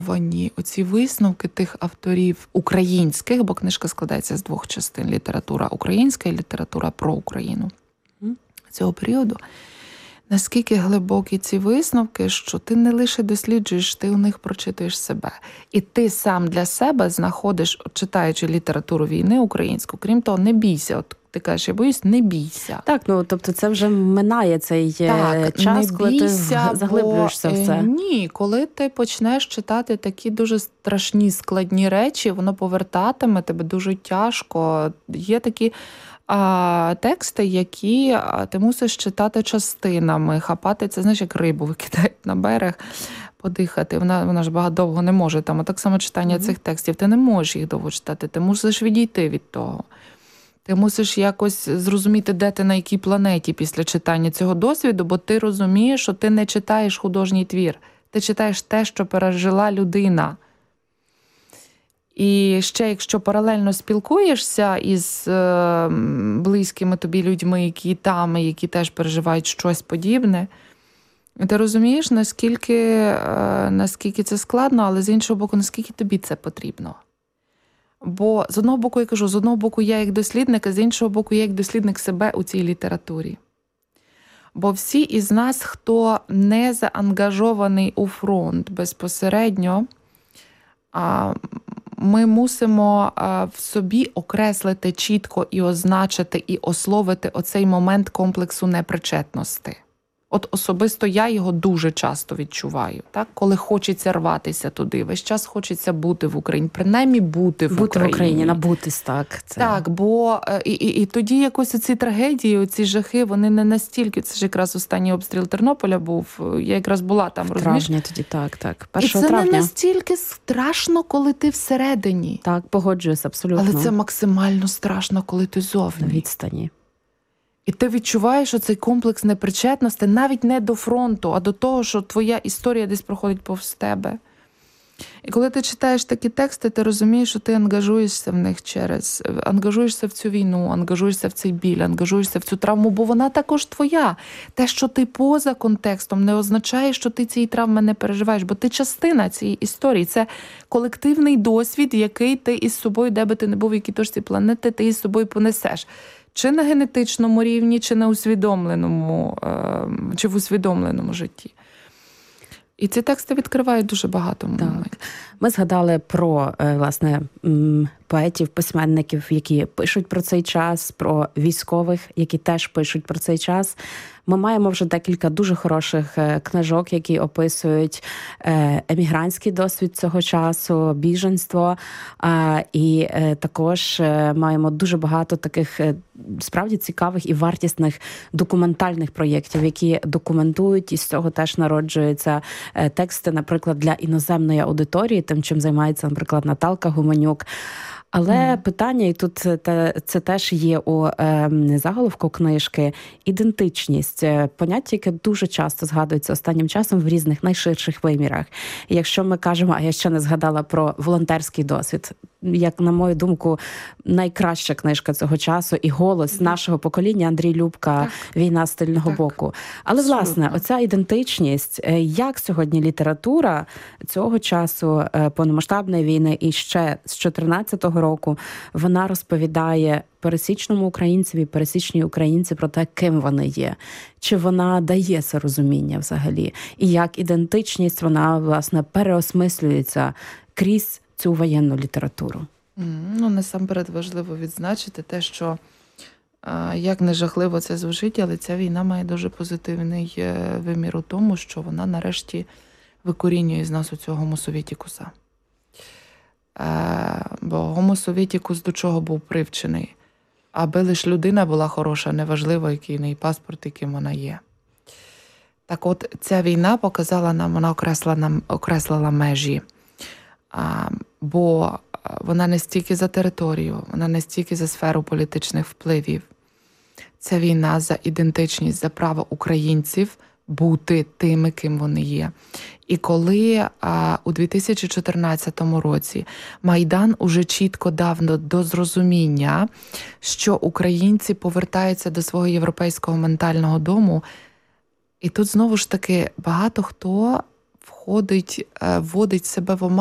Оці висновки тих авторів українських, бо книжка складається з двох частин: література українська і література про Україну цього періоду. Наскільки глибокі ці висновки, що ти не лише досліджуєш, ти у них прочитуєш себе. І ти сам для себе знаходиш, читаючи літературу війни українську, крім того, не бійся. От ти кажеш, я боюсь, не бійся. Так, тобто це вже минає цей час, коли ти заглиблюєшся в це. Ні, коли ти почнеш читати такі дуже страшні, складні речі, воно повертатиме тебе дуже тяжко. Є такі тексти, які ти мусиш читати частинами, хапати це, знаєш, як рибу викидають на берег, подихати. Вона ж багато довго не може там. А так само читання цих текстів, ти не можеш їх довго читати, ти мусиш відійти від того. Ти мусиш якось зрозуміти, де ти, на якій планеті після читання цього досвіду, бо ти розумієш, що ти не читаєш художній твір. Ти читаєш те, що пережила людина. І ще, якщо паралельно спілкуєшся із близькими тобі людьми, які там, і які теж переживають щось подібне, ти розумієш, наскільки це складно, але з іншого боку, наскільки тобі це потрібно. Бо з одного боку, я кажу, з одного боку я як дослідник, а з іншого боку я як дослідник себе у цій літературі. Бо всі із нас, хто не заангажований у фронт безпосередньо, ми мусимо в собі окреслити чітко і означити, і ословити оцей момент комплексу непричетності. От особисто я його дуже часто відчуваю, так? Коли хочеться рватися туди, весь час хочеться бути в Україні, принаймні бути в Україні. Набутись, так. Це... Так, бо і тоді якось ці трагедії, оці жахи, вони не настільки, це ж якраз останній обстріл Тернополя був, я якраз була там, розумієш? В травні тоді, так. 1 травня. І це не настільки страшно, коли ти всередині. Так, погоджуюсь, абсолютно. Але це максимально страшно, коли ти зовні. На відстані. І ти відчуваєш оцей комплекс непричетності навіть не до фронту, а до того, що твоя історія десь проходить повз тебе. І коли ти читаєш такі тексти, ти розумієш, що ти ангажуєшся в них ангажуєшся в цю війну, ангажуєшся в цей біль, ангажуєшся в цю травму, бо вона також твоя. Те, що ти поза контекстом, не означає, що ти цієї травми не переживаєш, бо ти частина цієї історії. Це колективний досвід, який ти із собою, де би ти не був, в якій точці планети, ти із собою понесеш. Чи на генетичному рівні, чи на усвідомленому, чи в усвідомленому житті. І ці тексти відкривають дуже багато моментів. Ми згадали про, власне, поетів, письменників, які пишуть про цей час, про військових, які теж пишуть про цей час. Ми маємо вже декілька дуже хороших книжок, які описують емігрантський досвід цього часу, біженство. І також маємо дуже багато таких справді цікавих і вартісних документальних проєктів, які документують, і з цього теж народжуються тексти, наприклад, для іноземної аудиторії, тим, чим займається, наприклад, Наталка Гуменюк. Але питання, і тут це теж є у заголовку книжки, ідентичність. Поняття, яке дуже часто згадується останнім часом в різних найширших вимірах. І якщо ми кажемо, а я ще не згадала про волонтерський досвід, як, на мою думку, найкраща книжка цього часу і голос нашого покоління Андрій Любка «Війна з тильного боку». Але, власне, оця ідентичність, як сьогодні література цього часу повномасштабної війни і ще з 14-го року, вона розповідає пересічному українцеві, пересічній українці про те, ким вони є. Чи вона дає це розуміння взагалі? І як ідентичність, вона, власне, переосмислюється крізь цю воєнну літературу? Насамперед важливо відзначити те, що як не жахливо це звучить, але ця війна має дуже позитивний вимір у тому, що вона нарешті викорінює з нас оцього гомосовітікуса. Бо гомосовітікус до чого був привчений? Аби лише людина була хороша, неважливо, який в неї паспорт, яким вона є. Так от, ця війна показала нам, вона окреслила межі. Бо вона не стільки за територію, вона не стільки за сферу політичних впливів. Це війна за ідентичність, за право українців бути тими, ким вони є. І коли у 2014 році Майдан уже чітко дав до зрозуміння, що українці повертаються до свого європейського ментального дому, і тут знову ж таки багато хто вводить себе в оману,